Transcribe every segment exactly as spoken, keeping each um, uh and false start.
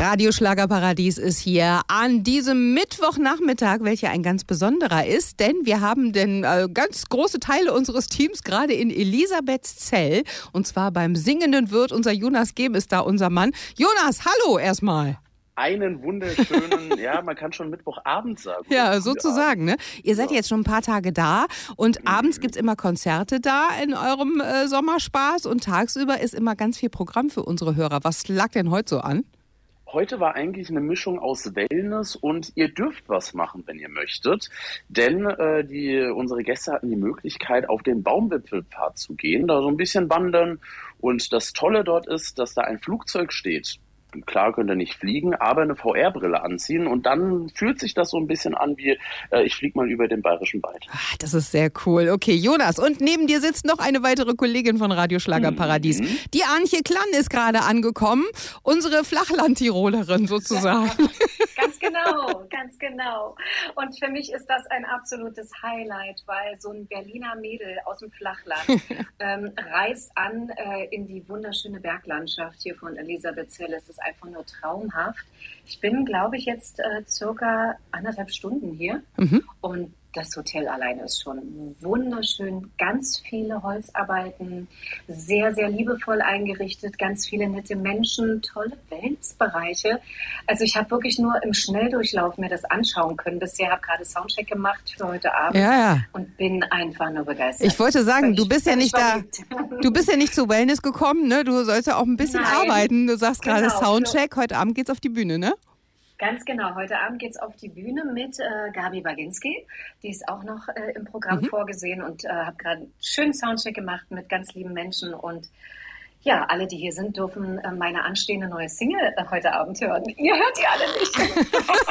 Radio Schlagerparadies ist hier an diesem Mittwochnachmittag, welcher ein ganz besonderer ist, denn wir haben den äh, ganz große Teile unseres Teams gerade in Elisabethzell, und zwar beim singenden Wirt. Unser Jonas Gehm ist da, unser Mann. Jonas, hallo erstmal. Einen wunderschönen, ja, man kann schon Mittwochabend sagen. Ja, sozusagen, ne? Ihr seid ja. jetzt schon ein paar Tage da und mhm. abends gibt's immer Konzerte da in eurem äh, Sommerspaß und tagsüber ist immer ganz viel Programm für unsere Hörer. Was lag denn heute so an? Heute war eigentlich eine Mischung aus Wellness und ihr dürft was machen, wenn ihr möchtet. Denn äh, die, unsere Gäste hatten die Möglichkeit, auf den Baumwipfelpfad zu gehen, da so ein bisschen wandern. Und das Tolle dort ist, dass da ein Flugzeug steht. Klar könnt ihr nicht fliegen, aber eine V R-Brille anziehen und dann fühlt sich das so ein bisschen an wie, äh, ich fliege mal über den Bayerischen Wald. Ach, das ist sehr cool. Okay, Jonas, und neben dir sitzt noch eine weitere Kollegin von Radio Schlagerparadies. Mhm. Die Antje Klann ist gerade angekommen, unsere Flachland-Tirolerin sozusagen. Ganz genau, ganz genau. Und für mich ist das ein absolutes Highlight, weil so ein Berliner Mädel aus dem Flachland ähm, reist an äh, in die wunderschöne Berglandschaft hier von Elisabethzell. Es ist einfach nur traumhaft. Ich bin, glaube ich, jetzt äh, circa anderthalb Stunden hier mhm. und das Hotel alleine ist schon wunderschön. Ganz viele Holzarbeiten, sehr, sehr liebevoll eingerichtet, ganz viele nette Menschen, tolle Wellnessbereiche. Also ich habe wirklich nur im Schnelldurchlauf mir das anschauen können. Bisher habe gerade Soundcheck gemacht für heute Abend ja, ja. und bin einfach nur begeistert. Ich wollte sagen, du bist ja nicht da, du bist ja nicht zu Wellness gekommen, ne? Du sollst ja auch ein bisschen Nein. arbeiten. Du sagst genau, gerade Soundcheck, heute Abend geht's auf die Bühne, ne? Ganz genau. Heute Abend geht's auf die Bühne mit äh, Gabi Baginski. Die ist auch noch äh, im Programm mhm. vorgesehen und äh, habe gerade einen schönen Soundcheck gemacht mit ganz lieben Menschen. Und ja, alle, die hier sind, dürfen äh, meine anstehende neue Single äh, heute Abend hören. Ihr hört die alle nicht.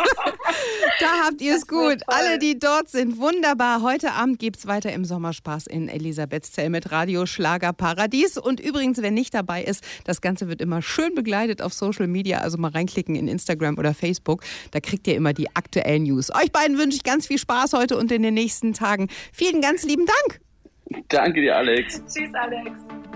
Da habt ihr es gut. Alle, die dort sind, wunderbar. Heute Abend gibt's weiter im Sommerspaß in Elisabethzell mit Radio Schlagerparadies. Und übrigens, wer nicht dabei ist, das Ganze wird immer schön begleitet auf Social Media. Also mal reinklicken in Instagram oder Facebook. Da kriegt ihr immer die aktuellen News. Euch beiden wünsche ich ganz viel Spaß heute und in den nächsten Tagen. Vielen ganz lieben Dank. Danke dir, Alex. Tschüss, Alex.